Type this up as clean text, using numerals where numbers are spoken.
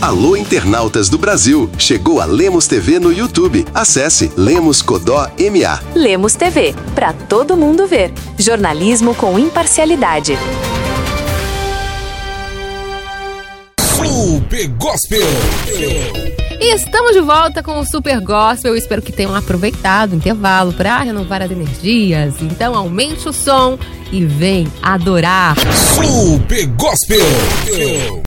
Alô, internautas do Brasil! Chegou a Lemos TV no YouTube. Acesse Lemos Codó MA. Lemos TV, pra todo mundo ver. Jornalismo com imparcialidade. Super Gospel. E estamos de volta com o Super Gospel. Eu espero que tenham aproveitado o intervalo para renovar as energias. Então aumente o som e vem adorar. Super Gospel.